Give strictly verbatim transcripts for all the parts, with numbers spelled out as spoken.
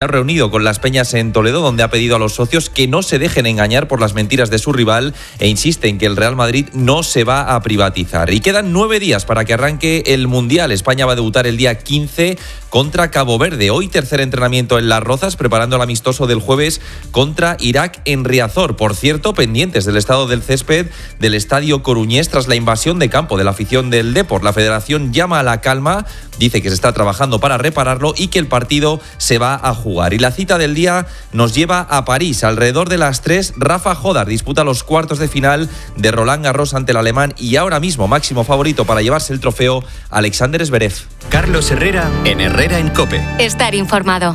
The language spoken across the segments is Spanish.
Reunido con las Peñas en Toledo, donde ha pedido a los socios que no se dejen engañar por las mentiras de su rival e insiste en que el Real Madrid no se va a privatizar. Y quedan nueve días para que arranque el Mundial. España va a debutar el día quince contra Cabo Verde. Hoy tercer entrenamiento en Las Rozas, preparando el amistoso del jueves contra Irak en Riazor. Por cierto, pendientes del estado del césped del Estadio Coruñés tras la invasión de campo de la afición del Depor. La federación llama a la calma, dice que se está trabajando para repararlo y que el partido se va a jugar. Y la cita del día nos lleva a París. Alrededor de las tres, Rafa Jodar disputa los cuartos de final de Roland Garros ante el alemán y ahora mismo máximo favorito para llevarse el trofeo, Alexander Zverev. Carlos Herrera en Herrera en COPE. Estar informado.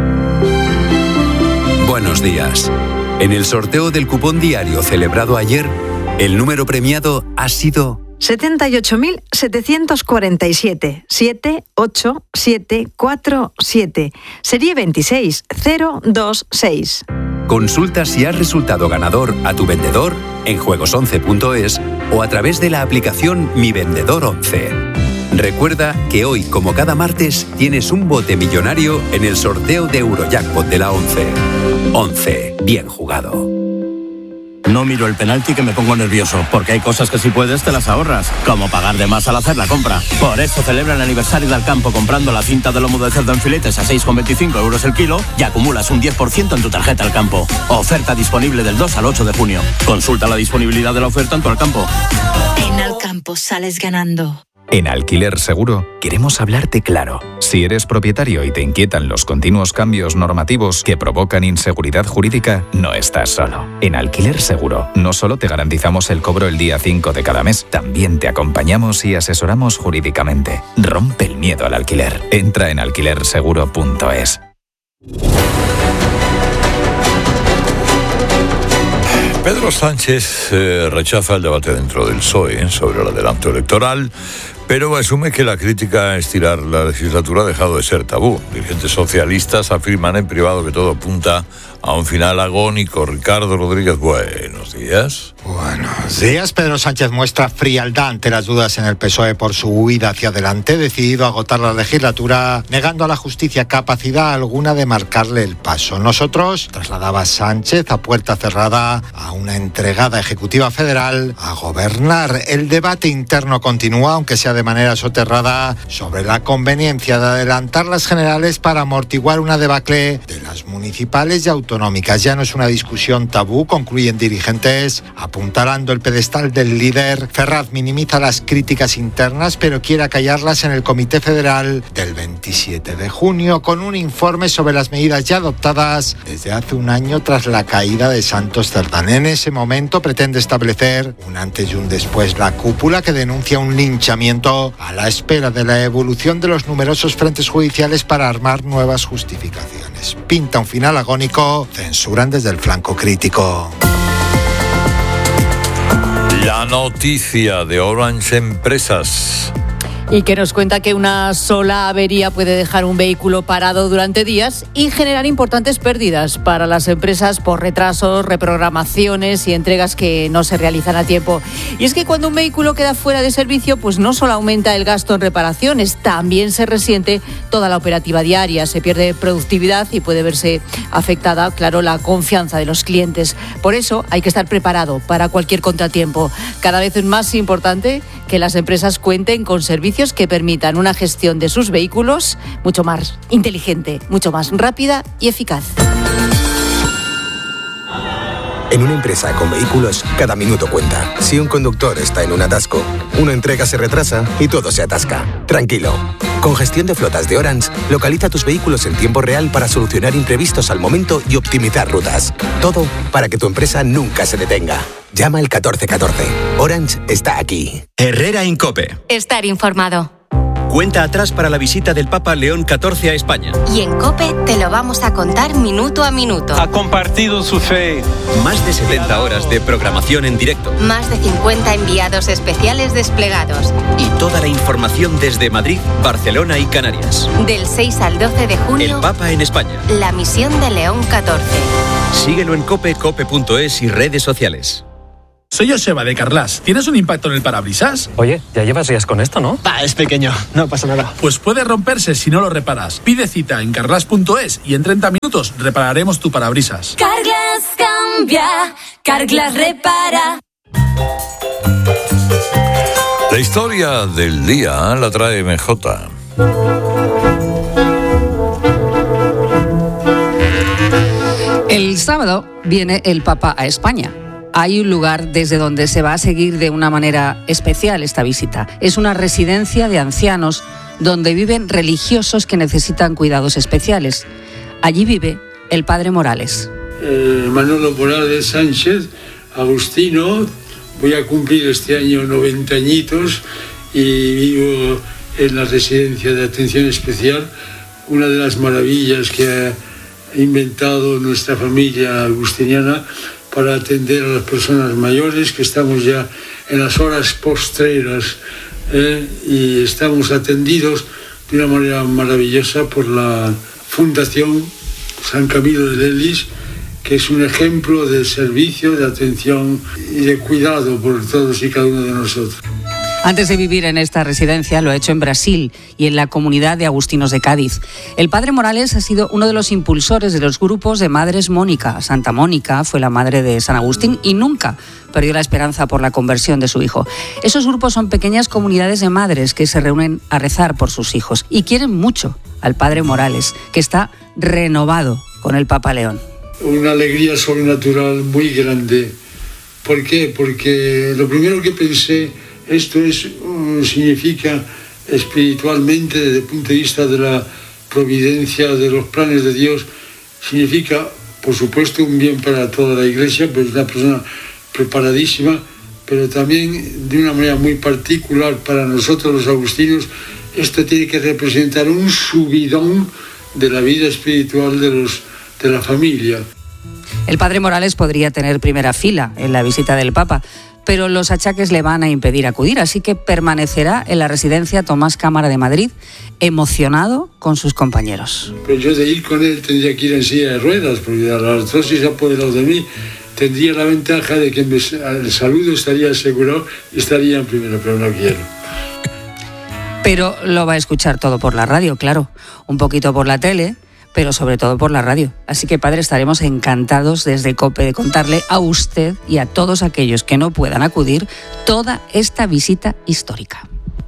Buenos días. En el sorteo del cupón diario celebrado ayer, el número premiado ha sido setenta y ocho mil setecientos cuarenta y siete, siete ocho siete cuatro siete, serie veintiséis cero dos seis. Consulta si has resultado ganador a tu vendedor en juegos once punto es o a través de la aplicación Mi Vendedor once. Recuerda que hoy, como cada martes, tienes un bote millonario en el sorteo de Eurojackpot de la once. once. Bien jugado. No miro el penalti que me pongo nervioso, porque hay cosas que si puedes te las ahorras, como pagar de más al hacer la compra. Por eso celebra el aniversario del Campo comprando la cinta de lomo de cerdo en filetes a seis con veinticinco euros el kilo y acumulas un diez por ciento en tu tarjeta Al Campo. Oferta disponible del dos al ocho de junio. Consulta la disponibilidad de la oferta en tu Al Campo. En Al Campo sales ganando. En Alquiler Seguro queremos hablarte claro. Si eres propietario y te inquietan los continuos cambios normativos que provocan inseguridad jurídica, no estás solo. En Alquiler Seguro no solo te garantizamos el cobro el día cinco de cada mes, también te acompañamos y asesoramos jurídicamente. Rompe el miedo al alquiler. Entra en alquiler seguro punto es. Pedro Sánchez eh, rechaza el debate dentro del P S O E sobre el adelanto electoral, pero asume que la crítica a estirar la legislatura ha dejado de ser tabú. Dirigentes socialistas afirman en privado que todo apunta a un final agónico. Ricardo Rodríguez, buenos días. Buenos días. Pedro Sánchez muestra frialdad ante las dudas en el P S O E por su huida hacia adelante, decidido a agotar la legislatura, negando a la justicia capacidad alguna de marcarle el paso. Nosotros, trasladaba Sánchez a puerta cerrada a una entregada ejecutiva federal a gobernar. El debate interno continúa, aunque sea de manera soterrada, sobre la conveniencia de adelantar las generales para amortiguar una debacle de las municipales y autonómicas. Ya no es una discusión tabú, concluyen dirigentes, apuntalando el pedestal del líder. Ferraz minimiza las críticas internas, pero quiere acallarlas en el Comité Federal del veintisiete de junio, con un informe sobre las medidas ya adoptadas desde hace un año tras la caída de Santos Cerdán. En ese momento pretende establecer un antes y un después. La cúpula, que denuncia un linchamiento a la espera de la evolución de los numerosos frentes judiciales para armar nuevas justificaciones. Pinta un final agónico, censuran desde el flanco crítico. La noticia de Orange Empresas. Y que nos cuenta que una sola avería puede dejar un vehículo parado durante días y generar importantes pérdidas para las empresas por retrasos, reprogramaciones y entregas que no se realizan a tiempo. Y es que cuando un vehículo queda fuera de servicio, pues no solo aumenta el gasto en reparaciones, también se resiente toda la operativa diaria, se pierde productividad y puede verse afectada, claro, la confianza de los clientes. Por eso hay que estar preparado para cualquier contratiempo. Cada vez es más importante que las empresas cuenten con servicios que permitan una gestión de sus vehículos mucho más inteligente, mucho más rápida y eficaz. En una empresa con vehículos, cada minuto cuenta. Si un conductor está en un atasco, una entrega se retrasa y todo se atasca. Tranquilo. Con gestión de flotas de Orange, localiza tus vehículos en tiempo real para solucionar imprevistos al momento y optimizar rutas. Todo para que tu empresa nunca se detenga. Llama al catorce catorce. Orange está aquí. Herrera en COPE. Estar informado. Cuenta atrás para la visita del Papa León catorce a España. Y en COPE te lo vamos a contar minuto a minuto. Ha compartido su fe. Más de setenta horas de programación en directo. Más de cincuenta enviados especiales desplegados. Y toda la información desde Madrid, Barcelona y Canarias. Del seis al doce de junio. El Papa en España. La misión de León catorce. Síguelo en cope, cope punto es y redes sociales. Soy Joseba de Carglass. ¿Tienes un impacto en el parabrisas? Oye, ya llevas días con esto, ¿no? Va, es pequeño, no pasa nada. Pues puede romperse si no lo reparas. Pide cita en carglass punto es y en treinta minutos repararemos tu parabrisas. Carglass cambia, Carglass repara. La historia del día la trae M J. El sábado viene el Papa a España. Hay un lugar desde donde se va a seguir de una manera especial esta visita. Es una residencia de ancianos donde viven religiosos que necesitan cuidados especiales. Allí vive el padre Morales. Eh, Manolo Morales Sánchez, agustino, voy a cumplir este año noventa añitos y vivo en la residencia de atención especial, una de las maravillas que ha inventado nuestra familia agustiniana para atender a las personas mayores, que estamos ya en las horas postreras eh, y estamos atendidos de una manera maravillosa por la Fundación San Camilo de Lelis, que es un ejemplo de servicio, de atención y de cuidado por todos y cada uno de nosotros. Antes de vivir en esta residencia lo ha hecho en Brasil y en la comunidad de agustinos de Cádiz. El padre Morales ha sido uno de los impulsores de los grupos de Madres Mónica. Santa Mónica fue la madre de San Agustín y nunca perdió la esperanza por la conversión de su hijo. Esos grupos son pequeñas comunidades de madres que se reúnen a rezar por sus hijos y quieren mucho al padre Morales, que está renovado con el Papa León. Una alegría sobrenatural muy grande. ¿Por qué? Porque lo primero que pensé, esto es, uh, significa espiritualmente, desde el punto de vista de la providencia, de los planes de Dios, significa, por supuesto, un bien para toda la Iglesia, pues una persona preparadísima, pero también de una manera muy particular para nosotros los agustinos, esto tiene que representar un subidón de la vida espiritual de, los, de la familia. El padre Morales podría tener primera fila en la visita del Papa, pero los achaques le van a impedir acudir, así que permanecerá en la residencia Tomás Cámara de Madrid, emocionado con sus compañeros. Pues yo de ir con él tendría que ir en silla de ruedas, porque a la artrosis se ha apoderado de mí. Tendría la ventaja de que el saludo estaría asegurado y estaría en primero, pero no quiero. Pero lo va a escuchar todo por la radio, claro, un poquito por la tele, pero sobre todo por la radio. Así que, padre, estaremos encantados desde COPE de contarle a usted y a todos aquellos que no puedan acudir toda esta visita histórica.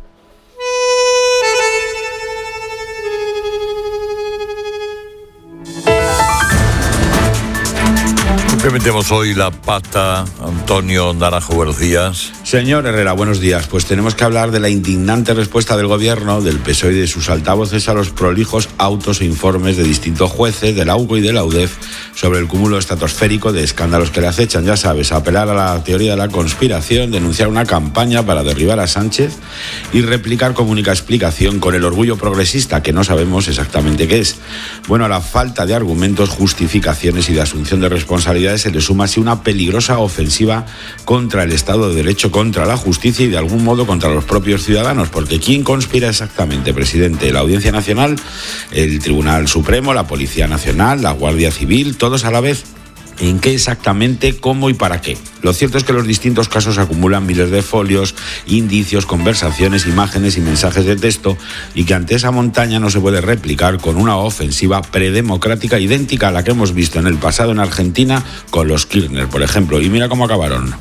Metemos hoy la pata. Antonio Naranjo, buenos días. Señor Herrera, buenos días. Pues tenemos que hablar de la indignante respuesta del Gobierno, del P S O E y de sus altavoces a los prolijos autos e informes de distintos jueces, de la U C O y de la U D E F, sobre el cúmulo estratosférico de escándalos que le acechan. Ya sabes, apelar a la teoría de la conspiración, denunciar una campaña para derribar a Sánchez y replicar como única explicación con el orgullo progresista, que no sabemos exactamente qué es. Bueno, a la falta de argumentos, justificaciones y de asunción de responsabilidades se le suma así una peligrosa ofensiva contra el Estado de Derecho, contra la justicia y de algún modo contra los propios ciudadanos, porque ¿quién conspira exactamente, presidente? ¿La Audiencia Nacional, el Tribunal Supremo, la Policía Nacional, la Guardia Civil, todos a la vez? ¿En qué exactamente, cómo y para qué? Lo cierto es que los distintos casos acumulan miles de folios, indicios, conversaciones, imágenes y mensajes de texto, y que ante esa montaña no se puede replicar con una ofensiva predemocrática idéntica a la que hemos visto en el pasado en Argentina con los Kirchner, por ejemplo. Y mira cómo acabaron.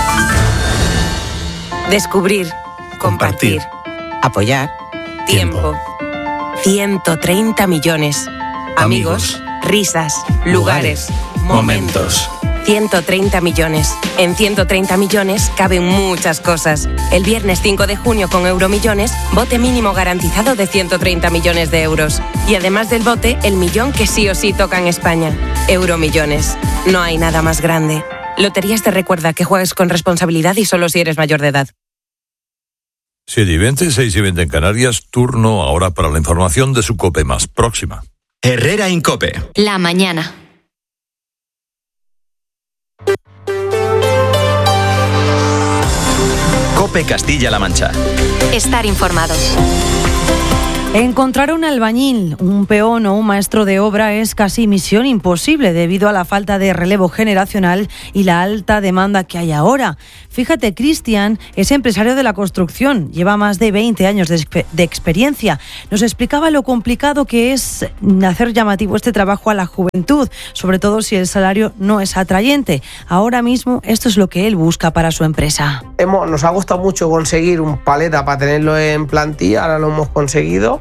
Descubrir, compartir, apoyar, tiempo. ciento treinta millones. Amigos, risas, lugares, momentos. ciento treinta millones. En ciento treinta millones caben muchas cosas. El viernes cinco de junio con Euromillones, bote mínimo garantizado de ciento treinta millones de euros. Y además del bote, el millón que sí o sí toca en España. Euromillones. No hay nada más grande. Loterías te recuerda que juegues con responsabilidad y solo si eres mayor de edad. siete y veinte, seis y veinte en Canarias. Turno ahora para la información de su COPE más próxima. Herrera en COPE. La mañana. COPE Castilla-La Mancha. Estar informado. Encontrar un albañil, un peón o un maestro de obra es casi misión imposible debido a la falta de relevo generacional y la alta demanda que hay ahora. Fíjate, Cristian es empresario de la construcción, lleva más de veinte años de, exper- de experiencia. Nos explicaba lo complicado que es hacer llamativo este trabajo a la juventud, sobre todo si el salario no es atrayente. Ahora mismo esto es lo que él busca para su empresa. Hemos, nos ha costado mucho conseguir un paleta para tenerlo en plantilla, ahora lo hemos conseguido.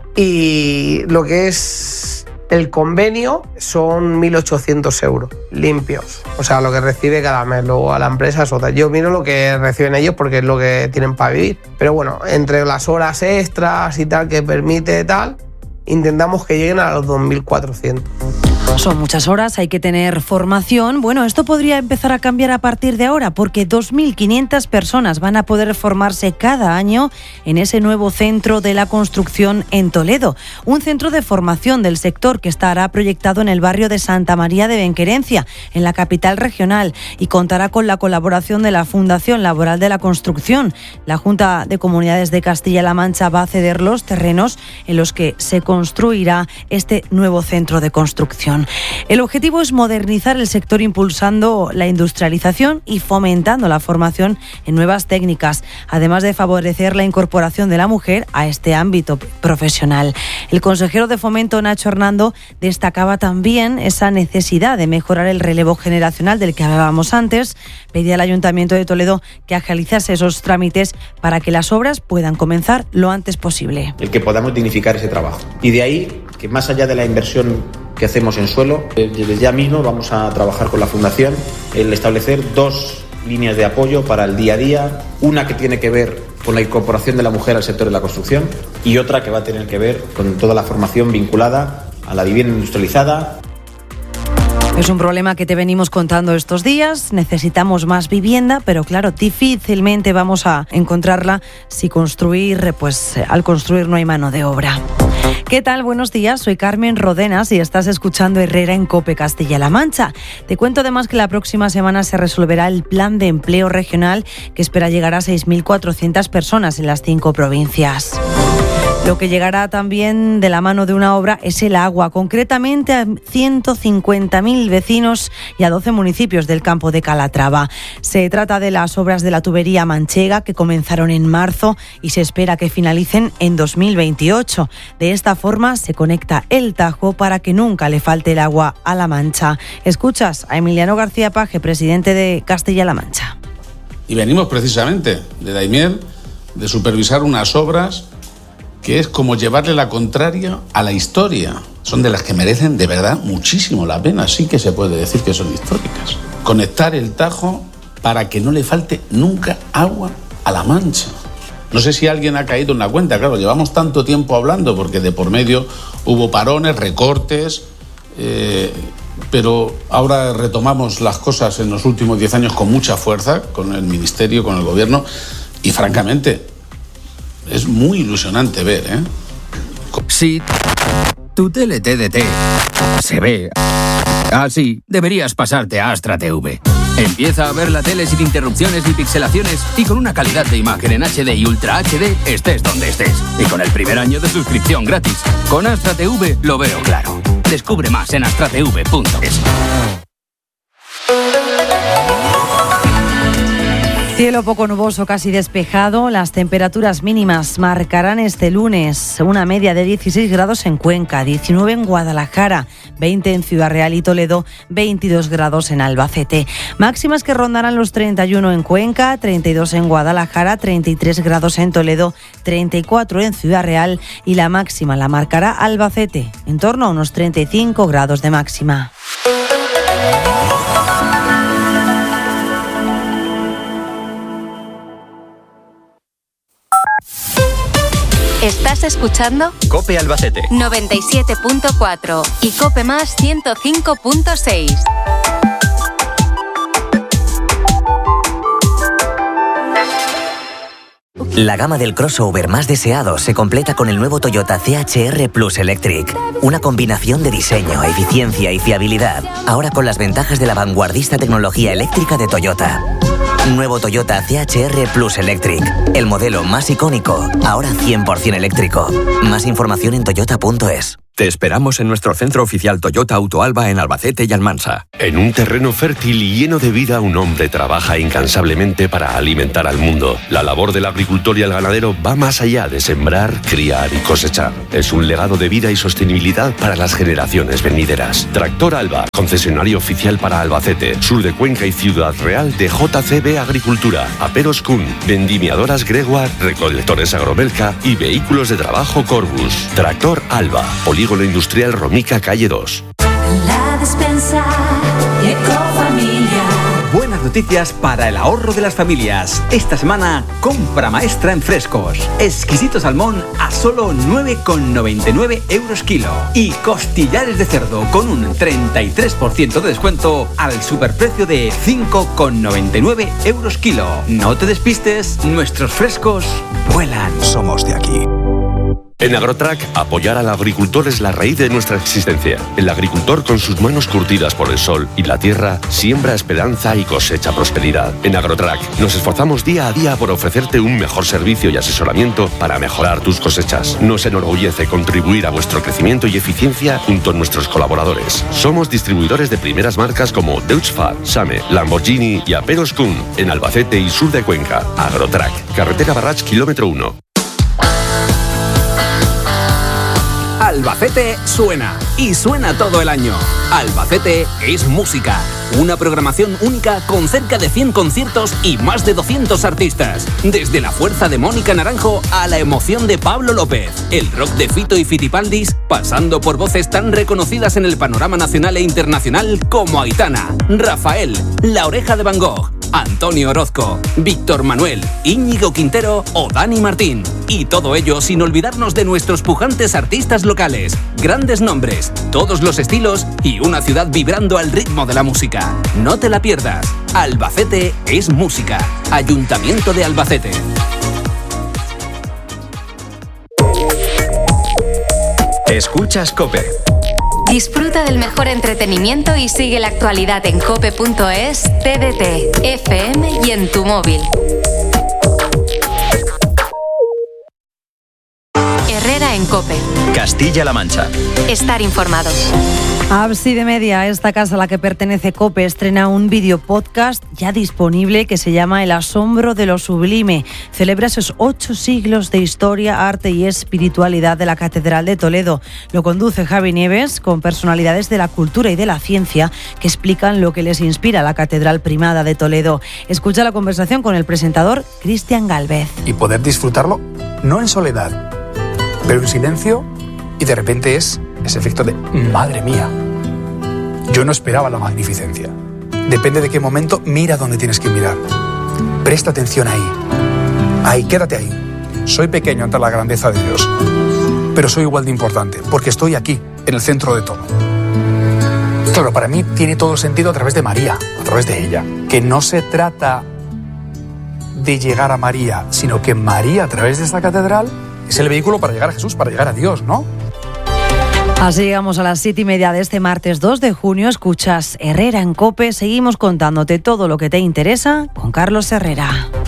Y lo que es el convenio son mil ochocientos euros limpios, o sea, lo que recibe cada mes. Luego a la empresa es otra. Yo miro lo que reciben ellos porque es lo que tienen para vivir, pero bueno, entre las horas extras y tal que permite tal, intentamos que lleguen a los dos mil cuatrocientos. Son muchas horas, hay que tener formación. Bueno, esto podría empezar a cambiar a partir de ahora porque dos mil quinientas personas van a poder formarse cada año en ese nuevo centro de la construcción en Toledo. Un centro de formación del sector que estará proyectado en el barrio de Santa María de Benquerencia, en la capital regional, y contará con la colaboración de la Fundación Laboral de la Construcción. La Junta de Comunidades de Castilla-La Mancha va a ceder los terrenos en los que se construirá este nuevo centro de construcción. El objetivo es modernizar el sector impulsando la industrialización y fomentando la formación en nuevas técnicas, además de favorecer la incorporación de la mujer a este ámbito profesional. El consejero de Fomento, Nacho Hernando, destacaba también esa necesidad de mejorar el relevo generacional del que hablábamos antes. Pedía al Ayuntamiento de Toledo que agilizase esos trámites para que las obras puedan comenzar lo antes posible. El que podamos dignificar ese trabajo. Y de ahí que más allá de la inversión que hacemos en suelo, desde ya mismo vamos a trabajar con la Fundación el establecer dos líneas de apoyo para el día a día, una que tiene que ver con la incorporación de la mujer al sector de la construcción y otra que va a tener que ver con toda la formación vinculada a la vivienda industrializada. Es un problema que te venimos contando estos días. Necesitamos más vivienda, pero claro, difícilmente vamos a encontrarla si construir, pues al construir no hay mano de obra. ¿Qué tal? Buenos días, soy Carmen Rodenas y estás escuchando Herrera en COPE Castilla-La Mancha. Te cuento además que la próxima semana se resolverá el plan de empleo regional que espera llegar a seis mil cuatrocientas personas en las cinco provincias. Lo que llegará también de la mano de una obra es el agua, concretamente a ciento cincuenta mil vecinos y a doce municipios del campo de Calatrava. Se trata de las obras de la tubería manchega que comenzaron en marzo y se espera que finalicen en dos mil veintiocho. De esta forma se conecta el Tajo para que nunca le falte el agua a La Mancha. Escuchas a Emiliano García Paje, presidente de Castilla-La Mancha. Y venimos precisamente de Daimiel de supervisar unas obras que es como llevarle la contraria a la historia. Son de las que merecen de verdad muchísimo la pena, sí que se puede decir que son históricas. Conectar el Tajo para que no le falte nunca agua a La Mancha. No sé si alguien ha caído en la cuenta, claro, llevamos tanto tiempo hablando porque de por medio hubo parones, recortes, eh, pero ahora retomamos las cosas en los últimos diez años con mucha fuerza, con el Ministerio, con el Gobierno, y francamente es muy ilusionante ver, ¿eh? Si tu tele T D T se ve así, deberías pasarte a Astra T V. Empieza a ver la tele sin interrupciones ni pixelaciones y con una calidad de imagen en H D y Ultra H D estés donde estés. Y con el primer año de suscripción gratis. Con Astra T V lo veo claro. Descubre más en astra t v punto es. Cielo poco nuboso, casi despejado. Las temperaturas mínimas marcarán este lunes una media de dieciséis grados en Cuenca, diecinueve en Guadalajara, veinte en Ciudad Real y Toledo, veintidós grados en Albacete. Máximas que rondarán los treinta y uno en Cuenca, treinta y dos en Guadalajara, treinta y tres grados en Toledo, treinta y cuatro en Ciudad Real y la máxima la marcará Albacete, en torno a unos treinta y cinco grados de máxima. Estás escuchando COPE Albacete noventa y siete punto cuatro y COPE Más ciento cinco punto seis. La gama del crossover más deseado se completa con el nuevo Toyota C H R Plus Electric. Una combinación de diseño, eficiencia y fiabilidad. Ahora con las ventajas de la vanguardista tecnología eléctrica de Toyota. Nuevo Toyota C H R Plus Electric. El modelo más icónico, ahora cien por ciento eléctrico. Más información en toyota punto es. Te esperamos en nuestro centro oficial Toyota Auto Alba en Albacete y Almansa. En un terreno fértil y lleno de vida, un hombre trabaja incansablemente para alimentar al mundo. La labor del agricultor y el ganadero va más allá de sembrar, criar y cosechar. Es un legado de vida y sostenibilidad para las generaciones venideras. Tractor Alba, concesionario oficial para Albacete, sur de Cuenca y Ciudad Real de J C B Agricultura, Aperos Kun, vendimiadoras Gregoire, recolectores Agromelca y vehículos de trabajo Corbus. Tractor Alba, Polígono Industrial Romica, calle dos. La despensa Ecofamilia. Buenas noticias para el ahorro de las familias. Esta semana, compra maestra en frescos. Exquisito salmón a solo nueve con noventa y nueve euros kilo. Y costillares de cerdo con un treinta y tres por ciento de descuento al superprecio de cinco con noventa y nueve euros kilo. No te despistes, nuestros frescos vuelan. Somos de aquí. En Agrotrack, apoyar al agricultor es la raíz de nuestra existencia. El agricultor, con sus manos curtidas por el sol y la tierra, siembra esperanza y cosecha prosperidad. En Agrotrack, nos esforzamos día a día por ofrecerte un mejor servicio y asesoramiento para mejorar tus cosechas. Nos enorgullece contribuir a vuestro crecimiento y eficiencia junto a nuestros colaboradores. Somos distribuidores de primeras marcas como Deutz-Fahr, Same, Lamborghini y Aperos Kun en Albacete y sur de Cuenca. Agrotrack, carretera Barrach, kilómetro uno. Albacete suena y suena todo el año. Albacete es música, una programación única con cerca de cien conciertos y más de doscientos artistas. Desde la fuerza de Mónica Naranjo a la emoción de Pablo López, el rock de Fito y Fitipaldis, pasando por voces tan reconocidas en el panorama nacional e internacional como Aitana, Rafael, La Oreja de Van Gogh, Antonio Orozco, Víctor Manuel, Íñigo Quintero o Dani Martín. Y todo ello sin olvidarnos de nuestros pujantes artistas locales, grandes nombres, todos los estilos y una ciudad vibrando al ritmo de la música. No te la pierdas. Albacete es música. Ayuntamiento de Albacete. Escuchas COPE. Disfruta del mejor entretenimiento y sigue la actualidad en cope punto es, T D T, F M y en tu móvil. Herrera en COPE. Castilla-La Mancha. Estar informado. Ábside Media, esta casa a la que pertenece COPE, estrena un video podcast ya disponible que se llama El asombro de lo sublime. Celebra esos ocho siglos de historia, arte y espiritualidad de la Catedral de Toledo. Lo conduce Javi Nieves con personalidades de la cultura y de la ciencia que explican lo que les inspira a la Catedral Primada de Toledo. Escucha la conversación con el presentador Cristian Gálvez. Y poder disfrutarlo no en soledad, pero en silencio, y de repente es ese efecto de madre mía. Yo no esperaba la magnificencia. Depende de qué momento, mira dónde tienes que mirar. Presta atención ahí. Ahí, quédate ahí. Soy pequeño ante la grandeza de Dios, pero soy igual de importante, porque estoy aquí, en el centro de todo. Claro, para mí tiene todo el sentido a través de María, a través de ella. Que no se trata de llegar a María, sino que María, a través de esta catedral, es el vehículo para llegar a Jesús, para llegar a Dios, ¿no? Así llegamos a las siete y media de este martes dos de junio. Escuchas Herrera en COPE. Seguimos contándote todo lo que te interesa con Carlos Herrera.